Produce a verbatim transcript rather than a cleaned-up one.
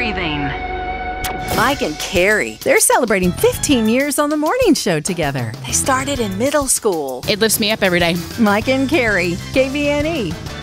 breathing. Mike and Carrie, they're celebrating fifteen years on the morning show together. They started in middle school. It lifts me up every day. Mike and Carrie, K V N E.